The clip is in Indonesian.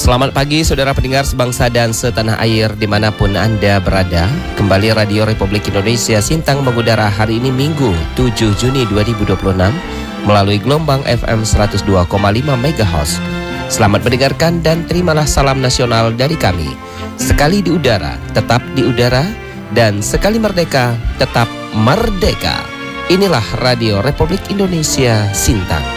Selamat pagi saudara pendengar sebangsa dan setanah air dimanapun Anda berada. Kembali Radio Republik Indonesia Sintang mengudara hari ini Minggu 7 Juni 2026 melalui gelombang FM 102,5 MHz. Selamat mendengarkan dan terimalah salam nasional dari kami. Sekali di udara, tetap di udara, dan sekali merdeka, tetap merdeka. Inilah Radio Republik Indonesia Sintang.